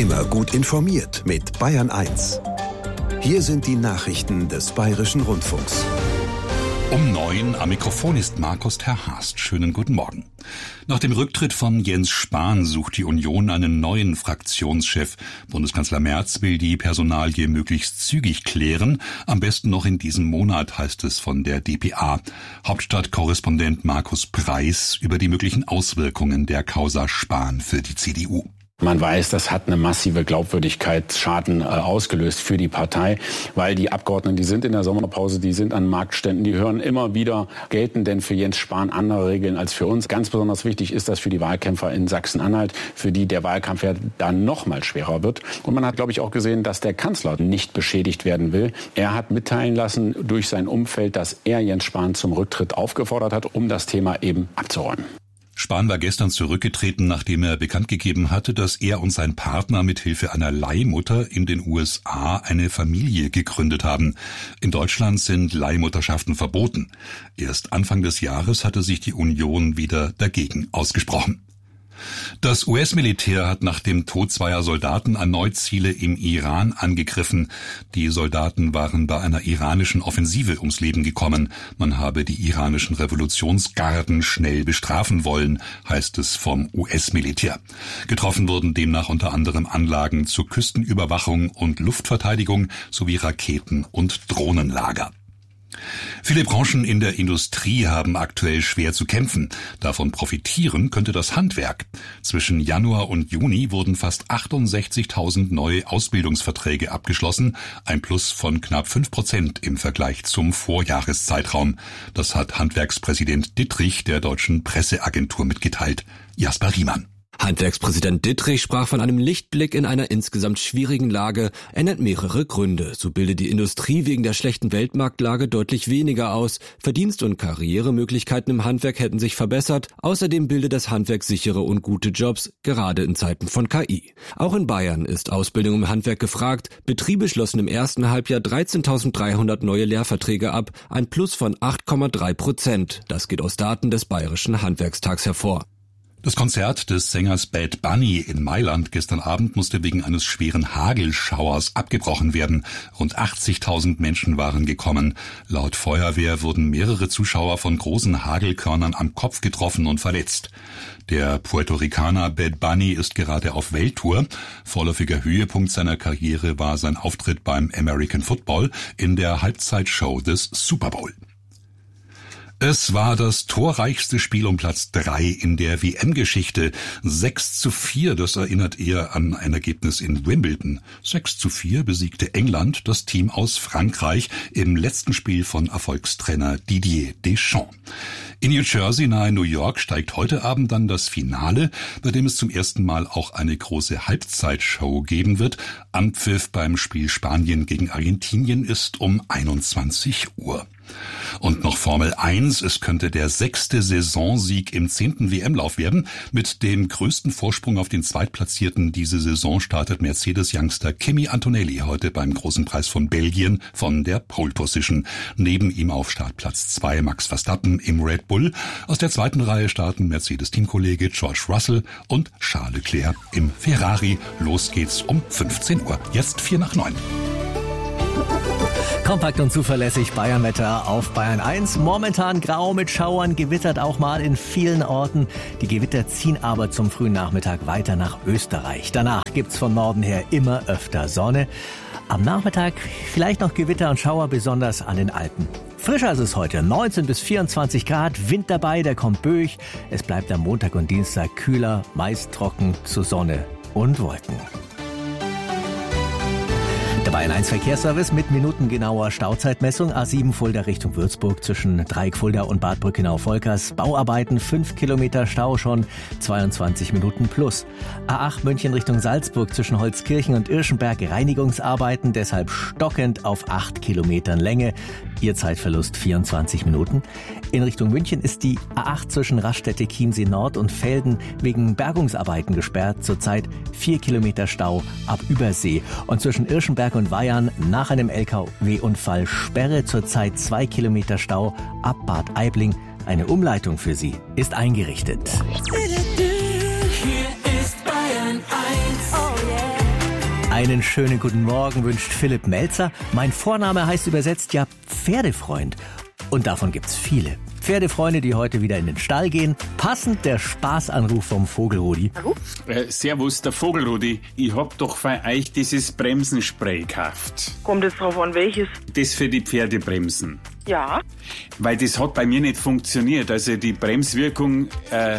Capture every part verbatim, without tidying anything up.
Immer gut informiert mit Bayern eins. Hier sind die Nachrichten des Bayerischen Rundfunks. Um neun am Mikrofon ist Markus Terhast. Schönen guten Morgen. Nach dem Rücktritt von Jens Spahn sucht die Union einen neuen Fraktionschef. Bundeskanzler Merz will die Personalie möglichst zügig klären. Am besten noch in diesem Monat, heißt es von der d p a. Hauptstadtkorrespondent Markus Preis über die möglichen Auswirkungen der Causa Spahn für die C D U. Man weiß, das hat eine massive Glaubwürdigkeitsschaden äh, ausgelöst für die Partei, weil die Abgeordneten, die sind in der Sommerpause, die sind an Marktständen, die hören immer wieder, gelten denn für Jens Spahn andere Regeln als für uns. Ganz besonders wichtig ist das für die Wahlkämpfer in Sachsen-Anhalt, für die der Wahlkampf ja dann noch mal schwerer wird. Und man hat, glaube ich, auch gesehen, dass der Kanzler nicht beschädigt werden will. Er hat mitteilen lassen durch sein Umfeld, dass er Jens Spahn zum Rücktritt aufgefordert hat, um das Thema eben abzuräumen. Spahn war gestern zurückgetreten, nachdem er bekannt gegeben hatte, dass er und sein Partner mit Hilfe einer Leihmutter in den U S A eine Familie gegründet haben. In Deutschland sind Leihmutterschaften verboten. Erst Anfang des Jahres hatte sich die Union wieder dagegen ausgesprochen. Das U S-Militär hat nach dem Tod zweier Soldaten erneut Ziele im Iran angegriffen. Die Soldaten waren bei einer iranischen Offensive ums Leben gekommen. Man habe die iranischen Revolutionsgarden schnell bestrafen wollen, heißt es vom U S-Militär. Getroffen wurden demnach unter anderem Anlagen zur Küstenüberwachung und Luftverteidigung sowie Raketen- und Drohnenlager. Viele Branchen in der Industrie haben aktuell schwer zu kämpfen. Davon profitieren könnte das Handwerk. Zwischen Januar und Juni wurden fast achtundsechzigtausend neue Ausbildungsverträge abgeschlossen, ein Plus von knapp fünf Prozent im Vergleich zum Vorjahreszeitraum. Das hat Handwerkspräsident Dittrich der Deutschen Presseagentur mitgeteilt. Jasper Riemann. Handwerkspräsident Dittrich sprach von einem Lichtblick in einer insgesamt schwierigen Lage. Er nennt mehrere Gründe. So bildet die Industrie wegen der schlechten Weltmarktlage deutlich weniger aus. Verdienst- und Karrieremöglichkeiten im Handwerk hätten sich verbessert. Außerdem bildet das Handwerk sichere und gute Jobs, gerade in Zeiten von K I. Auch in Bayern ist Ausbildung im Handwerk gefragt. Betriebe schlossen im ersten Halbjahr dreizehntausenddreihundert neue Lehrverträge ab, ein Plus von acht Komma drei Prozent. Das geht aus Daten des Bayerischen Handwerkstags hervor. Das Konzert des Sängers Bad Bunny in Mailand gestern Abend musste wegen eines schweren Hagelschauers abgebrochen werden. Rund achtzigtausend Menschen waren gekommen. Laut Feuerwehr wurden mehrere Zuschauer von großen Hagelkörnern am Kopf getroffen und verletzt. Der Puerto Ricaner Bad Bunny ist gerade auf Welttour. Vorläufiger Höhepunkt seiner Karriere war sein Auftritt beim American Football in der Halbzeitshow des Super Bowl. Es war das torreichste Spiel um Platz drei in der W M-Geschichte. sechs zu vier, das erinnert eher an ein Ergebnis in Wimbledon. sechs zu vier besiegte England das Team aus Frankreich im letzten Spiel von Erfolgstrainer Didier Deschamps. In New Jersey nahe New York steigt heute Abend dann das Finale, bei dem es zum ersten Mal auch eine große Halbzeitshow geben wird. Anpfiff beim Spiel Spanien gegen Argentinien ist um einundzwanzig Uhr. Und noch Formel eins, es könnte der sechste Saisonsieg im zehnten W M-Lauf werden. Mit dem größten Vorsprung auf den Zweitplatzierten diese Saison startet Mercedes-Youngster Kimi Antonelli heute beim Großen Preis von Belgien von der Pole Position. Neben ihm auf Startplatz zwei Max Verstappen im Red Bull. Aus der zweiten Reihe starten Mercedes-Teamkollege George Russell und Charles Leclerc im Ferrari. Los geht's um fünfzehn Uhr. Jetzt vier nach neun. Kompakt und zuverlässig Bayernwetter auf Bayern eins. Momentan grau mit Schauern, gewittert auch mal in vielen Orten. Die Gewitter ziehen aber zum frühen Nachmittag weiter nach Österreich. Danach gibt's von Norden her immer öfter Sonne. Am Nachmittag vielleicht noch Gewitter und Schauer, besonders an den Alpen. Frischer ist es heute, neunzehn bis vierundzwanzig Grad, Wind dabei, der kommt böig. Es bleibt am Montag und Dienstag kühler, meist trocken zu Sonne und Wolken. Der Bayern eins Verkehrsservice mit minutengenauer Stauzeitmessung. A sieben Fulda Richtung Würzburg zwischen Dreieck Fulda und Bad Brückenau-Volkers. Bauarbeiten, fünf Kilometer Stau schon, zweiundzwanzig Minuten plus. A acht München Richtung Salzburg zwischen Holzkirchen und Irschenberg. Reinigungsarbeiten, deshalb stockend auf acht Kilometern Länge. Ihr Zeitverlust vierundzwanzig Minuten. In Richtung München ist die A acht zwischen Raststätte Chiemsee Nord und Velden wegen Bergungsarbeiten gesperrt. Zurzeit vier Kilometer Stau ab Übersee. Und zwischen Irschenberg und Weyarn nach einem L K W-Unfall Sperre, zurzeit zwei Kilometer Stau ab Bad Aibling. Eine Umleitung für Sie ist eingerichtet. Hier ist Bayern eins. Oh yeah. Einen schönen guten Morgen wünscht Philipp Melzer. Mein Vorname heißt übersetzt ja Pferdefreund. Und davon gibt's viele. Pferdefreunde, die heute wieder in den Stall gehen. Passend der Spaßanruf vom Vogelrudi. Hallo? Äh, servus, der Vogelrudi. Ich hab doch für euch dieses Bremsenspray gekauft. Kommt es drauf an, welches? Das für die Pferdebremsen. Ja. Weil das hat bei mir nicht funktioniert. Also die Bremswirkung... Äh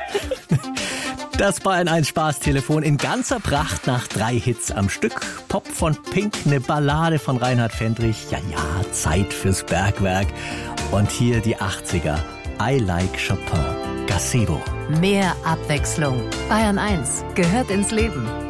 Das Bayern eins Spaßtelefon in ganzer Pracht nach drei Hits am Stück. Pop von Pink, eine Ballade von Reinhard Fendrich. Ja, ja, Zeit fürs Bergwerk. Und hier die achtziger. I Like Chopin. Gazebo. Mehr Abwechslung. Bayern eins gehört ins Leben.